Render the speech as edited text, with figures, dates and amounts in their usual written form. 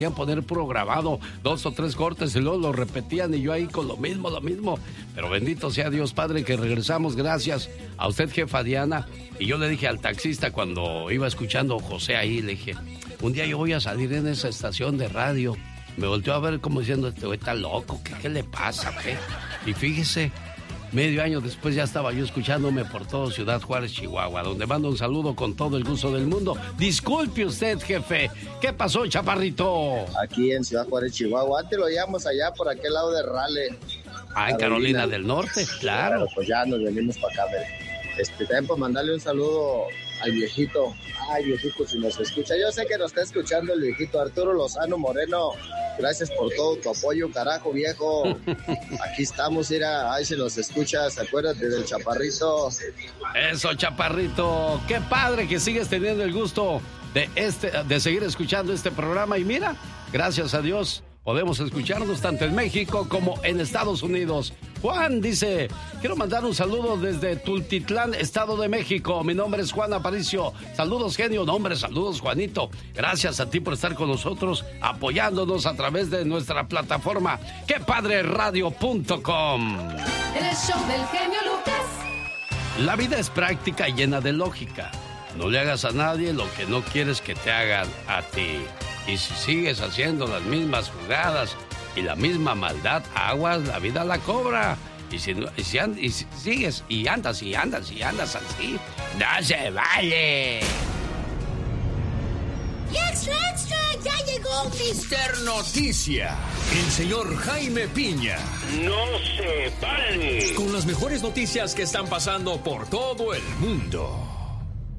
poner programado 2 o 3 cortes y luego lo repetían y yo ahí con lo mismo. Pero bendito sea Dios Padre que regresamos, gracias a usted, jefa Diana. Y yo le dije al taxista cuando iba escuchando a José ahí, le dije, un día yo voy a salir en esa estación de radio. Me volteó a ver como diciendo, este güey está loco, ¿qué le pasa, qué? Y fíjese, medio año después ya estaba yo escuchándome por todo Ciudad Juárez, Chihuahua, donde mando un saludo con todo el gusto del mundo. Disculpe usted, jefe. ¿Qué pasó, chaparrito? Aquí en Ciudad Juárez, Chihuahua. Antes lo llevamos allá por aquel lado de Raleigh. En Carolina del Norte, claro. Pues ya nos venimos para acá. También por mandarle un saludo al viejito. Ay, viejito, si nos escucha. Yo sé que nos está escuchando el viejito Arturo Lozano Moreno. Gracias por todo tu apoyo, carajo, viejo. Aquí estamos, mira, ahí se nos escuchas. Acuérdate del chaparrito. Eso, chaparrito. Qué padre que sigues teniendo el gusto de seguir escuchando este programa. Y mira, gracias a Dios, podemos escucharnos tanto en México como en Estados Unidos. Juan dice, quiero mandar un saludo desde Tultitlán, Estado de México. Mi nombre es Juan Aparicio. Saludos, genio. No, hombre, saludos, Juanito. Gracias a ti por estar con nosotros, apoyándonos a través de nuestra plataforma quepadreradio.com. El show del genio Lucas. La vida es práctica y llena de lógica. No le hagas a nadie lo que no quieres que te hagan a ti. Y si sigues haciendo las mismas jugadas y la misma maldad, aguas, la vida la cobra. Y si sigues y andas así, no se vale. ¡Y extra, extra! ¡Ya llegó Mister Noticia! El señor Jaime Piña. ¡No se vale! Con las mejores noticias que están pasando por todo el mundo.